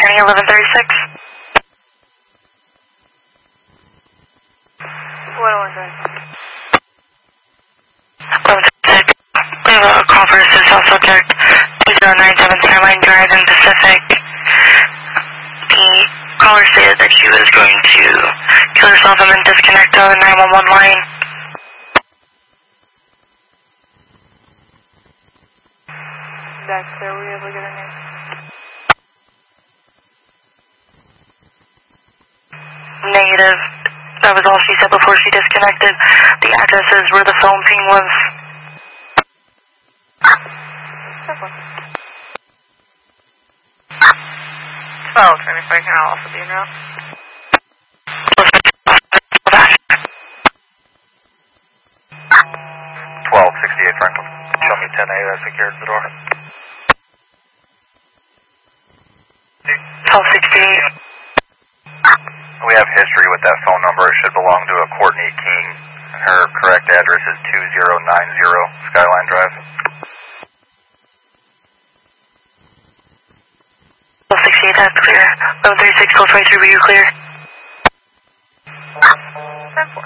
Kenny, 1136. What was it? 1136. We have a call for assist all subject 2097 Skyline Drive in Pacific. The caller stated that she was going to kill herself and then disconnect the 911 line. Dexter, were you able to get her name? Negative. That was all she said before she disconnected. The addresses where the phone ping was. Simple. 12, 25 can also be now. 1268 Franklin. Show me 10A, that secured the door. 1268. We have history with that phone number. It should belong to a Courtney King. Her correct address is 2090 Skyline Drive. 1268, that's clear. 1136, 1223, were you clear? 10-4.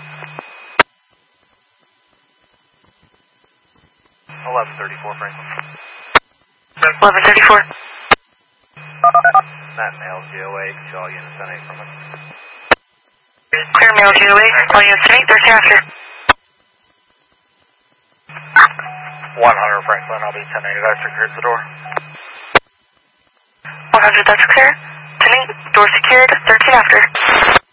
1134 Franklin. 1134. That male GOA, could you all units 10-8 from it? Clear mail GOA, all units 10-8, 13 after. 100 Franklin, I'll be 10-8, that secured the door. 100, that's clear. 10-8, door secured, 13 after.